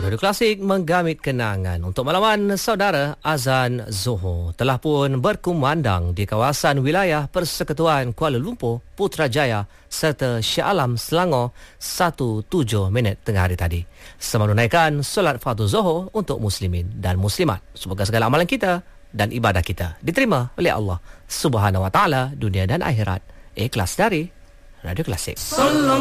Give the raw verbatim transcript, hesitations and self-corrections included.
Radio Klasik menggamit kenangan. Untuk malaman saudara, azan Zuhur telah pun berkumandang di kawasan wilayah Persekutuan Kuala Lumpur, Putrajaya serta Shah Alam, Selangor satu tujuh minit tengah hari tadi. Semenunaikan solat fardu Zuhur untuk muslimin dan muslimat. Semoga segala amalan kita dan ibadah kita diterima oleh Allah Subhanahu Wa Taala dunia dan akhirat. Ikhlas dari Radio Klasik.